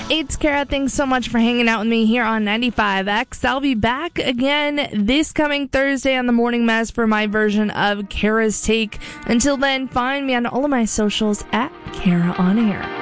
It's Kara. Thanks so much for hanging out with me here on 95X. I'll be back again this coming Thursday on the Morning Mess for my version of Kara's Take. Until then, find me on all of my socials at Kara On Air.